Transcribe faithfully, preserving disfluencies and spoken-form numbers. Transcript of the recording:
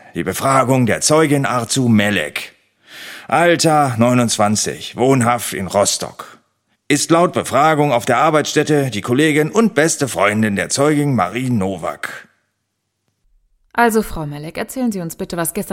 Die Befragung der Zeugin Arzu Melek. Alter neunundzwanzig, wohnhaft in Rostock. Ist laut Befragung auf der Arbeitsstätte die Kollegin und beste Freundin der Zeugin Marie Nowak. Also, Frau Melek, erzählen Sie uns bitte, was gestern